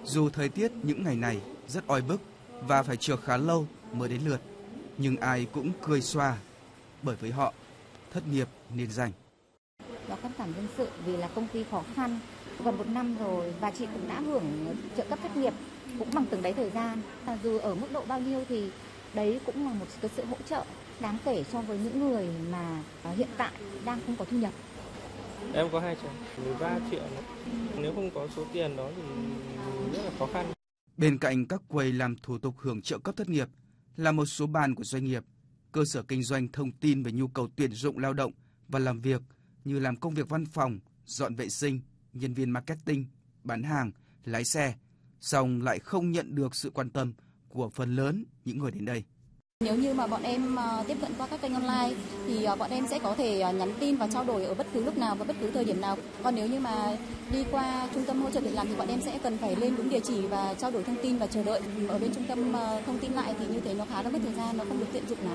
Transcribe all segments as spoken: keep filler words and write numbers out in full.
Dù thời tiết những ngày này rất oi bức và phải chờ khá lâu mới đến lượt, nhưng ai cũng cười xòa, bởi với họ, thất nghiệp nên rảnh. Và cắt giảm nhân sự vì là công ty khó khăn gần một năm rồi và chị cũng đã hưởng trợ cấp thất nghiệp cũng bằng từng đấy thời gian. À, dù ở mức độ bao nhiêu thì đấy cũng là một cái sự hỗ trợ đáng kể so với những người mà hiện tại đang không có thu nhập. Em có hai cháu, mười ba triệu. Nếu không có số tiền đó thì rất là khó khăn. Bên cạnh các quầy làm thủ tục hưởng trợ cấp thất nghiệp là một số bàn của doanh nghiệp, cơ sở kinh doanh thông tin về nhu cầu tuyển dụng lao động và làm việc như làm công việc văn phòng, dọn vệ sinh, nhân viên marketing, bán hàng, lái xe, song lại không nhận được sự quan tâm của phần lớn những người đến đây. Nếu như mà bọn em tiếp cận qua các kênh online thì bọn em sẽ có thể nhắn tin và trao đổi ở bất cứ lúc nào và bất cứ thời điểm nào. Còn nếu như mà đi qua trung tâm hỗ trợ việc làm thì bọn em sẽ cần phải lên đúng địa chỉ và trao đổi thông tin và chờ đợi. Ở bên trung tâm thông tin lại thì như thế nó khá là mất thời gian, nó không được tiện dụng lắm.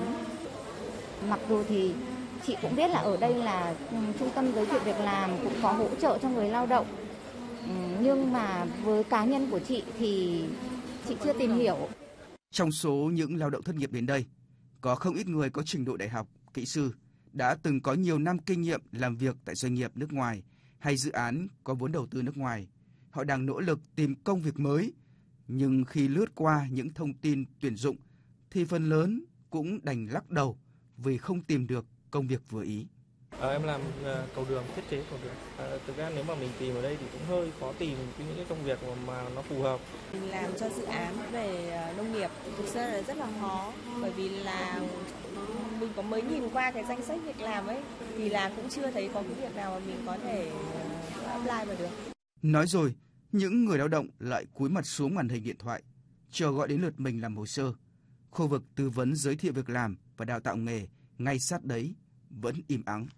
Mặc dù thì chị cũng biết là ở đây là trung tâm giới thiệu việc làm cũng có hỗ trợ cho người lao động. Nhưng mà với cá nhân của chị thì chị chưa tìm hiểu. Trong số những lao động thất nghiệp đến đây, có không ít người có trình độ đại học, kỹ sư, đã từng có nhiều năm kinh nghiệm làm việc tại doanh nghiệp nước ngoài hay dự án có vốn đầu tư nước ngoài. Họ đang nỗ lực tìm công việc mới, nhưng khi lướt qua những thông tin tuyển dụng thì phần lớn cũng đành lắc đầu vì không tìm được công việc vừa ý. À, em làm uh, cầu đường, thiết kế cầu đường. À, thực ra nếu mà mình tìm ở đây thì cũng hơi khó tìm những cái công việc mà, mà nó phù hợp. Mình làm cho dự án về uh, nông nghiệp thực ra là rất là khó, bởi vì là mình có mới nhìn qua cái danh sách việc làm ấy thì là cũng chưa thấy có cái việc nào mà mình có thể uh, apply vào được. Nói rồi, những người lao động lại cúi mặt xuống màn hình điện thoại, chờ gọi đến lượt mình làm hồ sơ. Khu vực tư vấn giới thiệu việc làm và đào tạo nghề ngay sát đấy vẫn im ắng.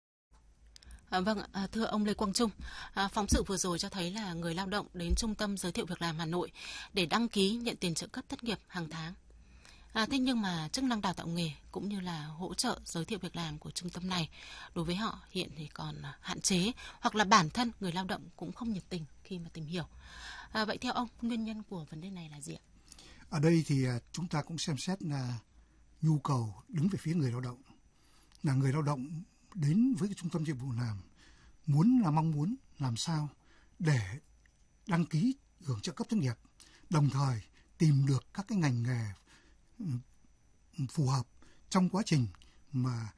À, vâng, à, thưa ông Lê Quang Trung, à, phóng sự vừa rồi cho thấy là người lao động đến Trung tâm Giới thiệu Việc làm Hà Nội để đăng ký nhận tiền trợ cấp thất nghiệp hàng tháng. À, thế nhưng mà chức năng đào tạo nghề cũng như là hỗ trợ giới thiệu việc làm của trung tâm này đối với họ hiện thì còn hạn chế, hoặc là bản thân người lao động cũng không nhiệt tình khi mà tìm hiểu. À, vậy theo ông, nguyên nhân của vấn đề này là gì ạ? Ở đây thì chúng ta cũng xem xét là nhu cầu đứng về phía người lao động, là người lao động đến với cái trung tâm dịch vụ làm muốn là mong muốn làm sao để đăng ký hưởng trợ cấp thất nghiệp, đồng thời tìm được các cái ngành nghề phù hợp trong quá trình mà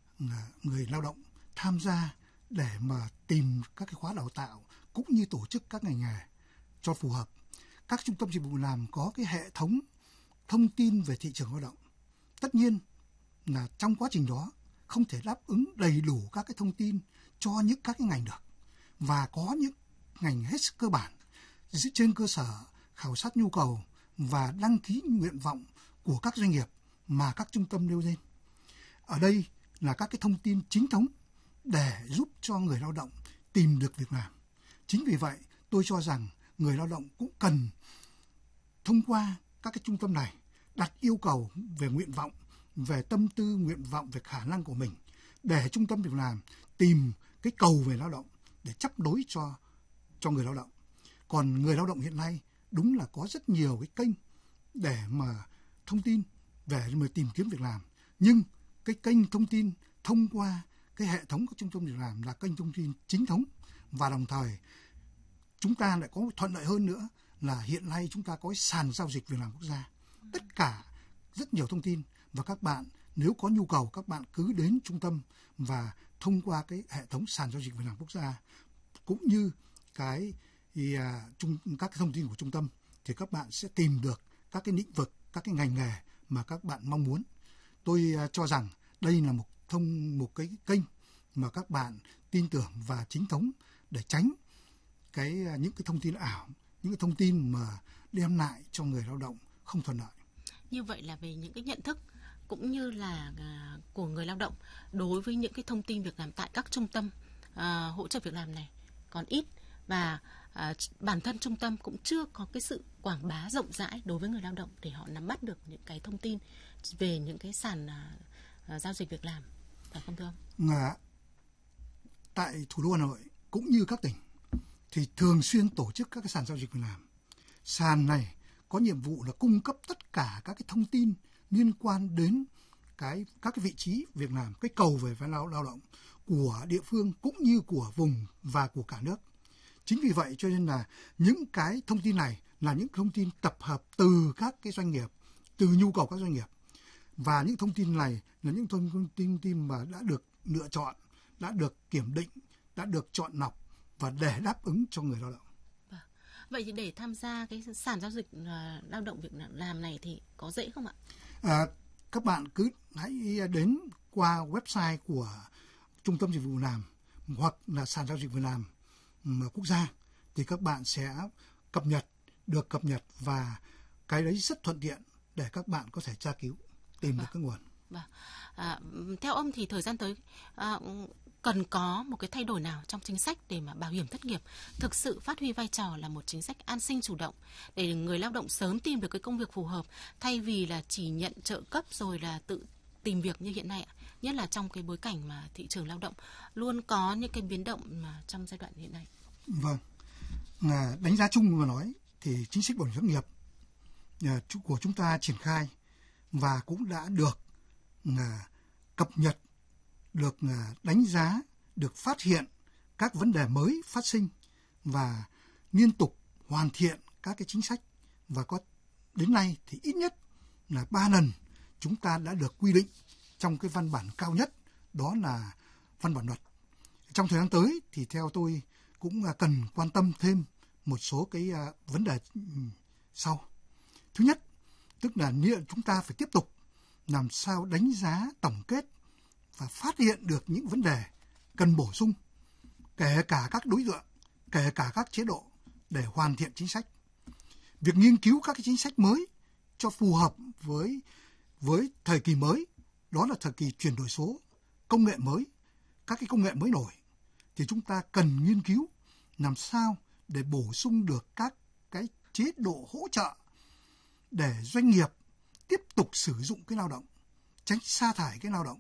người lao động tham gia để mà tìm các cái khóa đào tạo cũng như tổ chức các ngành nghề cho phù hợp. Các trung tâm dịch vụ làm có cái hệ thống thông tin về thị trường lao động. Tất nhiên là trong quá trình đó không thể đáp ứng đầy đủ các cái thông tin cho những các cái ngành được, và có những ngành hết sức cơ bản dựa trên cơ sở khảo sát nhu cầu và đăng ký nguyện vọng của các doanh nghiệp mà các trung tâm nêu lên. Ở đây là các cái thông tin chính thống để giúp cho người lao động tìm được việc làm. Chính vì vậy tôi cho rằng người lao động cũng cần thông qua các cái trung tâm này đặt yêu cầu về nguyện vọng, về tâm tư, nguyện vọng, về khả năng của mình để trung tâm việc làm tìm cái cầu về lao động để chấp đối cho cho người lao động. Còn người lao động hiện nay đúng là có rất nhiều cái kênh để mà thông tin về mà tìm kiếm việc làm, nhưng cái kênh thông tin thông qua cái hệ thống của trung tâm việc làm là kênh thông tin chính thống, và đồng thời chúng ta lại có thuận lợi hơn nữa là hiện nay chúng ta có sàn giao dịch việc làm quốc gia, tất cả rất nhiều thông tin, và các bạn nếu có nhu cầu các bạn cứ đến trung tâm và thông qua cái hệ thống sàn giao dịch việc làm quốc gia cũng như cái thì, à, trung, các cái thông tin của trung tâm thì các bạn sẽ tìm được các cái lĩnh vực, các cái ngành nghề mà các bạn mong muốn. Tôi à, cho rằng đây là một thông một cái kênh mà các bạn tin tưởng và chính thống để tránh cái những cái thông tin ảo, những cái thông tin mà đem lại cho người lao động không thuận lợi. Như vậy là về những cái nhận thức cũng như là à, của người lao động đối với những cái thông tin việc làm tại các trung tâm à, hỗ trợ việc làm này còn ít, và à, bản thân trung tâm cũng chưa có cái sự quảng bá rộng rãi đối với người lao động để họ nắm bắt được những cái thông tin về những cái sàn à, à, giao dịch việc làm, phải không thưa ông? À, tại thủ đô Hà Nội cũng như các tỉnh thì thường xuyên tổ chức các cái sàn giao dịch việc làm, Sàn này có nhiệm vụ là cung cấp tất cả các cái thông tin liên quan đến cái các cái vị trí việc làm, cái cầu về với lao, lao động của địa phương cũng như của vùng và của cả nước. Chính vì vậy cho nên là những cái thông tin này là những thông tin tập hợp từ các cái doanh nghiệp, từ nhu cầu các doanh nghiệp. Và những thông tin này là những thông tin, tin mà đã được lựa chọn, đã được kiểm định, đã được chọn lọc và để đáp ứng cho người lao động. Vậy thì để tham gia cái sàn giao dịch lao động việc làm này thì có dễ không ạ? À, các bạn cứ hãy đến qua website của Trung tâm Dịch vụ Việc làm hoặc là sàn giao dịch việc làm quốc gia thì các bạn sẽ cập nhật, được cập nhật và cái đấy rất thuận tiện để các bạn có thể tra cứu, tìm được cái nguồn. À, theo ông thì thời gian tới à, cần có một cái thay đổi nào trong chính sách để mà bảo hiểm thất nghiệp thực sự phát huy vai trò là một chính sách an sinh chủ động để người lao động sớm tìm được cái công việc phù hợp thay vì là chỉ nhận trợ cấp rồi là tự tìm việc như hiện nay ạ, nhất là trong cái bối cảnh mà thị trường lao động luôn có những cái biến động mà trong giai đoạn hiện nay. Vâng, đánh giá chung mà nói thì chính sách bảo hiểm thất nghiệp của chúng ta triển khai và cũng đã được cập nhật, được đánh giá, được phát hiện các vấn đề mới phát sinh và liên tục hoàn thiện các cái chính sách, và có đến nay thì ít nhất là ba lần chúng ta đã được quy định trong cái văn bản cao nhất, đó là văn bản luật. Trong thời gian tới thì theo tôi cũng cần quan tâm thêm một số cái vấn đề sau. Thứ nhất, tức là chúng ta phải tiếp tục làm sao đánh giá tổng kết và phát hiện được những vấn đề cần bổ sung, kể cả các đối tượng, kể cả các chế độ để hoàn thiện chính sách. Việc nghiên cứu các cái chính sách mới cho phù hợp với với thời kỳ mới, đó là thời kỳ chuyển đổi số, công nghệ mới, các cái công nghệ mới nổi, thì chúng ta cần nghiên cứu làm sao để bổ sung được các cái chế độ hỗ trợ để doanh nghiệp tiếp tục sử dụng cái lao động, tránh sa thải cái lao động,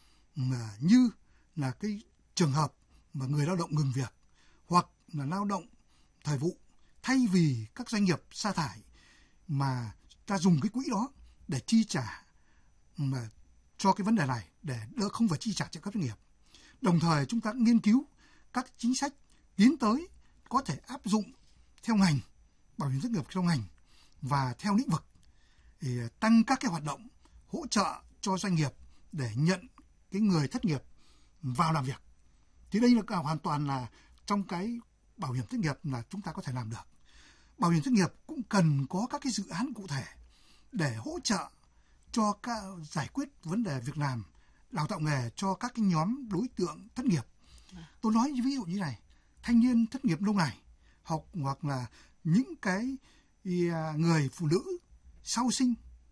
mà như là cái trường hợp mà người lao động ngừng việc hoặc là lao động thời vụ, thay vì các doanh nghiệp sa thải mà ta dùng cái quỹ đó để chi trả mà cho cái vấn đề này, để đỡ không phải chi trả cho các doanh nghiệp. Đồng thời chúng ta nghiên cứu các chính sách tiến tới có thể áp dụng theo ngành, bảo hiểm thất nghiệp theo ngành và theo lĩnh vực, thì tăng các cái hoạt động hỗ trợ cho doanh nghiệp để nhận cái người thất nghiệp vào làm việc. Thì đây là hoàn toàn là trong cái bảo hiểm thất nghiệp là chúng ta có thể làm được. Bảo hiểm thất nghiệp cũng cần có các cái dự án cụ thể để hỗ trợ cho các giải quyết vấn đề việc làm, đào tạo nghề cho các cái nhóm đối tượng thất nghiệp. Tôi nói ví dụ như này, thanh niên thất nghiệp lâu ngày, học hoặc là những cái người phụ nữ sau sinh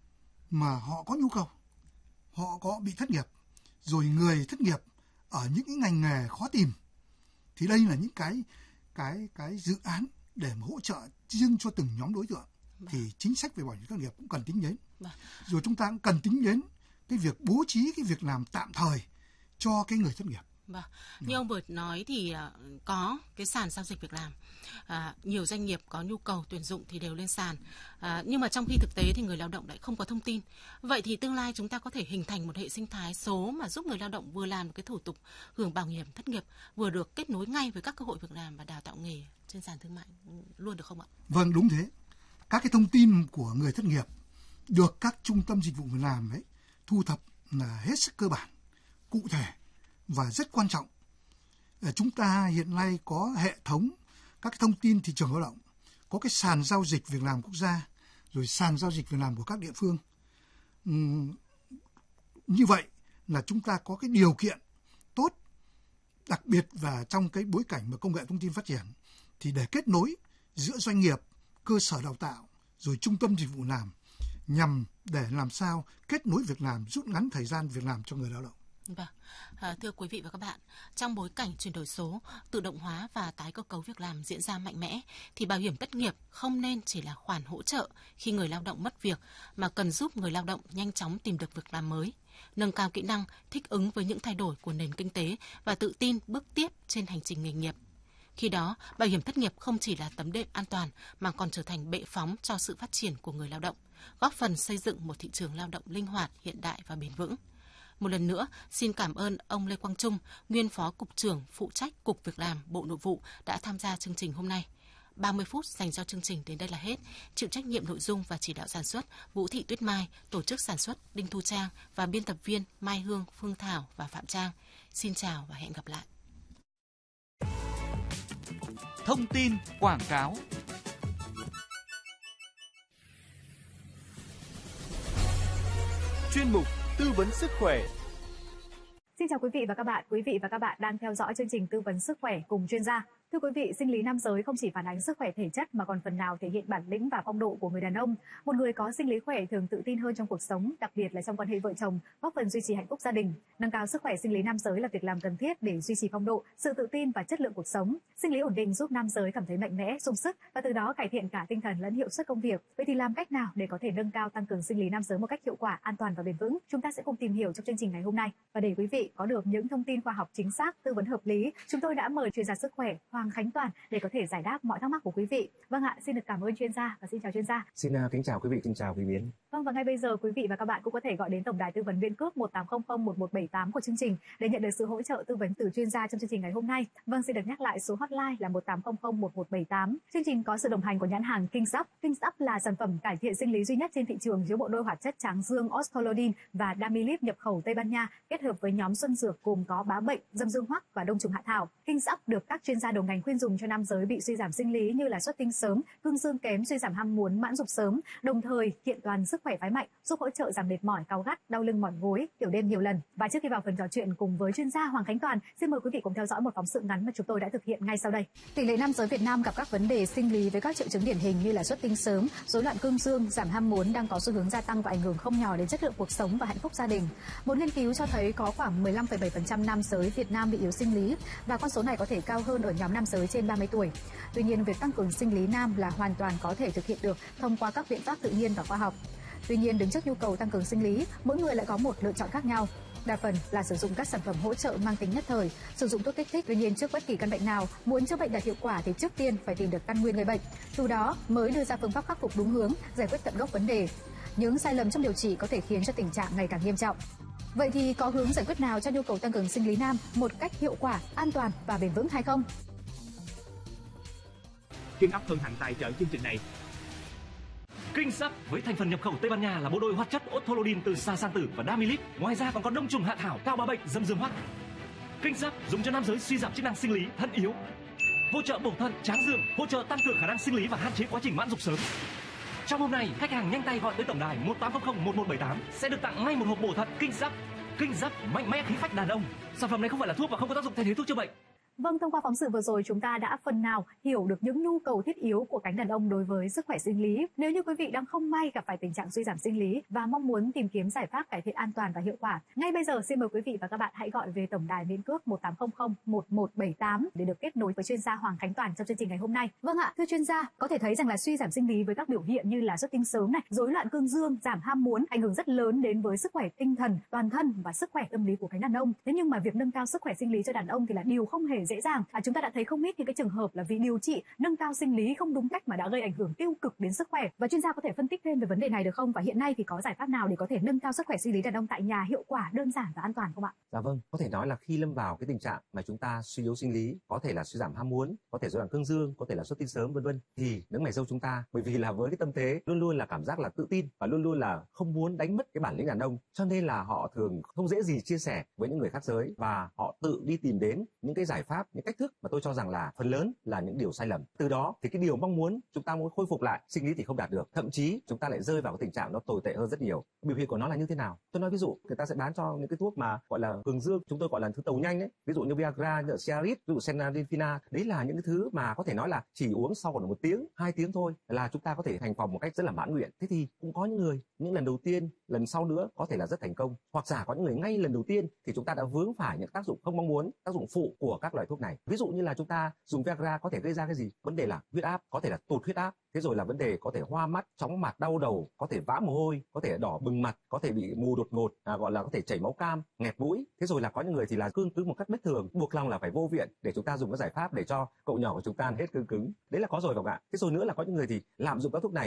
mà họ có nhu cầu, họ có bị thất nghiệp, rồi người thất nghiệp ở những cái ngành nghề khó tìm, thì đây là những cái cái cái dự án để mà hỗ trợ riêng cho từng nhóm đối tượng. Thì chính sách về bảo hiểm thất nghiệp cũng cần tính đến. Rồi chúng ta cũng cần tính đến cái việc bố trí cái việc làm tạm thời cho cái người thất nghiệp. Vâng. Như ông vừa nói thì uh, có cái sàn giao dịch việc làm, uh, nhiều doanh nghiệp có nhu cầu tuyển dụng thì đều lên sàn, uh, nhưng mà trong khi thực tế thì người lao động lại không có thông tin. Vậy thì tương lai chúng ta có thể hình thành một hệ sinh thái số mà giúp người lao động vừa làm một cái thủ tục hưởng bảo hiểm thất nghiệp, vừa được kết nối ngay với các cơ hội việc làm và đào tạo nghề trên sàn thương mại luôn được không ạ? Vâng, đúng thế. Các cái thông tin của người thất nghiệp được các trung tâm dịch vụ việc làm ấy thu thập là hết sức cơ bản, cụ thể và rất quan trọng. Chúng ta hiện nay có hệ thống các thông tin thị trường lao động, có cái sàn giao dịch việc làm quốc gia, rồi sàn giao dịch việc làm của các địa phương. Uhm, như vậy là chúng ta có cái điều kiện tốt, đặc biệt và trong cái bối cảnh mà công nghệ thông tin phát triển, thì để kết nối giữa doanh nghiệp, cơ sở đào tạo, rồi trung tâm dịch vụ làm, nhằm để làm sao kết nối việc làm, rút ngắn thời gian việc làm cho người lao động. Vâng, à, thưa quý vị và các bạn, trong bối cảnh chuyển đổi số, tự động hóa và tái cơ cấu việc làm diễn ra mạnh mẽ, thì bảo hiểm thất nghiệp không nên chỉ là khoản hỗ trợ khi người lao động mất việc, mà cần giúp người lao động nhanh chóng tìm được việc làm mới, nâng cao kỹ năng, thích ứng với những thay đổi của nền kinh tế và tự tin bước tiếp trên hành trình nghề nghiệp. Khi đó, bảo hiểm thất nghiệp không chỉ là tấm đệm an toàn mà còn trở thành bệ phóng cho sự phát triển của người lao động, góp phần xây dựng một thị trường lao động linh hoạt, hiện đại và bền vững. Một lần nữa, xin cảm ơn ông Lê Quang Trung, nguyên Phó Cục trưởng phụ trách Cục Việc làm, Bộ Nội vụ đã tham gia chương trình hôm nay. ba mươi phút dành cho chương trình đến đây là hết. Chịu trách nhiệm nội dung và chỉ đạo sản xuất Vũ Thị Tuyết Mai, tổ chức sản xuất Đinh Thu Trang và biên tập viên Mai Hương, Phương Thảo và Phạm Trang. Xin chào và hẹn gặp lại. Thông tin quảng cáo. Chuyên mục tư vấn sức khỏe. Xin chào quý vị và các bạn. Quý vị và các bạn đang theo dõi chương trình tư vấn sức khỏe cùng chuyên gia. Thưa quý vị, sinh lý nam giới không chỉ phản ánh sức khỏe thể chất mà còn phần nào thể hiện bản lĩnh và phong độ của người đàn ông. Một người có sinh lý khỏe thường tự tin hơn trong cuộc sống, đặc biệt là trong quan hệ vợ chồng, góp phần duy trì hạnh phúc gia đình. Nâng cao sức khỏe sinh lý nam giới là việc làm cần thiết để duy trì phong độ, sự tự tin và chất lượng cuộc sống. Sinh lý ổn định giúp nam giới cảm thấy mạnh mẽ, sung sức và từ đó cải thiện cả tinh thần lẫn hiệu suất công việc. Vậy thì làm cách nào để có thể nâng cao, tăng cường sinh lý nam giới một cách hiệu quả, an toàn và bền vững? Chúng ta sẽ cùng tìm hiểu trong chương trình ngày hôm nay. Và để quý vị có được những thông tin khoa học chính xác, tư vấn hợp lý, chúng tôi đã mời chuyên gia sức khỏe Hoàng Khánh Toàn để có thể giải đáp mọi thắc mắc của quý vị. Vâng ạ, xin được cảm ơn chuyên gia và xin chào chuyên gia. Xin uh, kính chào quý vị, xin chào quý Biến. Vâng, và ngay bây giờ quý vị và các bạn cũng có thể gọi đến tổng đài tư vấn Biên Cước một tám không không một một bảy tám của chương trình để nhận được sự hỗ trợ tư vấn từ chuyên gia trong chương trình ngày hôm nay. Vâng, xin được nhắc lại số hotline là một tám không không một một bảy tám. Chương trình có sự đồng hành của nhãn hàng KingSup. KingSup là sản phẩm cải thiện sinh lý duy nhất trên thị trường chứa bộ đôi hoạt chất tráng dương Oscolodin và Damilip nhập khẩu Tây Ban Nha kết hợp với nhóm xuân dược gồm có bá bệnh, dâm dương hoắc và đông trùng hạ thảo. KingSup được các chuyên gia đầu ngành khuyên dùng cho nam giới bị suy giảm sinh lý như là xuất tinh sớm, cương dương kém, suy giảm ham muốn, mãn dục sớm, đồng thời kiện toàn sức khỏe phái mạnh, giúp hỗ trợ giảm mệt mỏi, cáu gắt, đau lưng mỏi gối, tiểu đêm nhiều lần. Và trước khi vào phần trò chuyện cùng với chuyên gia Hoàng Khánh Toàn, xin mời quý vị cùng theo dõi một phóng sự ngắn mà chúng tôi đã thực hiện ngay sau đây. Tỷ lệ nam giới Việt Nam gặp các vấn đề sinh lý với các triệu chứng điển hình như là xuất tinh sớm, rối loạn cương dương, giảm ham muốn đang có xu hướng gia tăng và ảnh hưởng không nhỏ đến chất lượng cuộc sống và hạnh phúc gia đình. Một nghiên cứu cho thấy có khoảng mười lăm phẩy bảy phần trăm nam giới Việt Nam bị yếu sinh lý và con số này có thể cao hơn ở nhóm nam giới trên ba mươi tuổi. Tuy nhiên, việc tăng cường sinh lý nam là hoàn toàn có thể thực hiện được thông qua các biện pháp tự nhiên và khoa học. Tuy nhiên, đứng trước nhu cầu tăng cường sinh lý, mỗi người lại có một lựa chọn khác nhau. Đa phần là sử dụng các sản phẩm hỗ trợ mang tính nhất thời, sử dụng thuốc kích thích. Tuy nhiên, trước bất kỳ căn bệnh nào, muốn chữa bệnh đạt hiệu quả thì trước tiên phải tìm được căn nguyên gây bệnh. Từ đó mới đưa ra phương pháp khắc phục đúng hướng, giải quyết tận gốc vấn đề. Những sai lầm trong điều trị có thể khiến cho tình trạng ngày càng nghiêm trọng. Vậy thì có hướng giải quyết nào cho nhu cầu tăng cường sinh lý nam một cách hiệu quả, an toàn và bền vững hay không? KingSup hân hạnh tài trợ chương trình này. KingSup với thành phần nhập khẩu Tây Ban Nha là bộ đôi hoạt chất Oscolodin từ sa sang tử và Damilip. Ngoài ra còn có đông trùng hạ thảo, cao bá bệnh, dâm dương hoắc. KingSup dùng cho nam giới suy giảm chức năng sinh lý, thận yếu, hỗ trợ bổ thận, tráng dương, hỗ trợ tăng cường khả năng sinh lý và hạn chế quá trình mãn dục sớm. Trong hôm nay, khách hàng nhanh tay gọi tới tổng đài một tám không không một một bảy tám sẽ được tặng ngay một hộp bổ thận KingSup. KingSup mạnh mẽ khí phách đàn ông. Sản phẩm này không phải là thuốc và không có tác dụng thay thế thuốc chữa bệnh. Vâng, thông qua phóng sự vừa rồi chúng ta đã phần nào hiểu được những nhu cầu thiết yếu của cánh đàn ông đối với sức khỏe sinh lý. Nếu như quý vị đang không may gặp phải tình trạng suy giảm sinh lý và mong muốn tìm kiếm giải pháp cải thiện an toàn và hiệu quả, ngay bây giờ xin mời quý vị và các bạn hãy gọi về tổng đài Biên Cước một tám không không một một bảy tám để được kết nối với chuyên gia Hoàng Khánh Toàn trong chương trình ngày hôm nay. Vâng ạ, thưa chuyên gia, có thể thấy rằng là suy giảm sinh lý với các biểu hiện như là xuất tinh sớm này, rối loạn cương dương, giảm ham muốn ảnh hưởng rất lớn đến với sức khỏe tinh thần, toàn thân và sức khỏe tâm lý của cánh đàn ông. Thế nhưng mà việc nâng cao sức khỏe sinh lý cho đàn ông thì là điều không hề dễ dàng. À, chúng ta đã thấy không ít những cái trường hợp là vì điều trị nâng cao sinh lý không đúng cách mà đã gây ảnh hưởng tiêu cực đến sức khỏe. Và chuyên gia có thể phân tích thêm về vấn đề này được không? Và hiện nay thì có giải pháp nào để có thể nâng cao sức khỏe sinh lý đàn ông tại nhà hiệu quả, đơn giản và an toàn không ạ? Dạ vâng, có thể nói là khi lâm vào cái tình trạng mà chúng ta suy yếu sinh lý, có thể là suy giảm ham muốn, có thể rối loạn cương dương, có thể là xuất tinh sớm vân vân, thì những mày dâu chúng ta, bởi vì là với cái tâm thế luôn luôn là cảm giác là tự tin và luôn luôn là không muốn đánh mất cái bản lĩnh đàn ông, cho nên là họ thường không dễ gì chia sẻ với những người khác giới và họ tự đi tìm đến những cái giải pháp, những cách thức mà tôi cho rằng là phần lớn là những điều sai lầm. Từ đó thì cái điều mong muốn chúng ta muốn khôi phục lại sinh lý thì không đạt được, thậm chí chúng ta lại rơi vào cái tình trạng nó tồi tệ hơn rất nhiều. Biểu hiện của nó là như thế nào? Tôi nói ví dụ, người ta sẽ bán cho những cái thuốc mà gọi là cường dương, chúng tôi gọi là thứ tàu nhanh đấy, ví dụ như Viagra, như Cialis, ví dụ Senadifina, đấy là những cái thứ mà có thể nói là chỉ uống sau khoảng một tiếng, hai tiếng thôi là chúng ta có thể thành phòng một cách rất là mãn nguyện. Thế thì cũng có những người những lần đầu tiên, lần sau nữa có thể là rất thành công, hoặc giả có những người ngay lần đầu tiên thì chúng ta đã vướng phải những tác dụng không mong muốn, tác dụng phụ của các loại loại thuốc này. Ví dụ như là chúng ta dùng Viagra có thể gây ra cái gì? Vấn đề là huyết áp, có thể là tụt huyết áp. Thế rồi là vấn đề có thể hoa mắt, chóng mặt, đau đầu, có thể vã mồ hôi, có thể đỏ bừng mặt, có thể bị mù đột ngột, à, gọi là có thể chảy máu cam, nghẹt mũi. Thế rồi là có những người thì là cương cứng một cách bất thường, buộc lòng là phải vô viện để chúng ta dùng các giải pháp để cho cậu nhỏ của chúng ta hết cương cứng. Đấy là có rồi, phải không ạ? Thế rồi nữa là có những người thì lạm dụng các thuốc này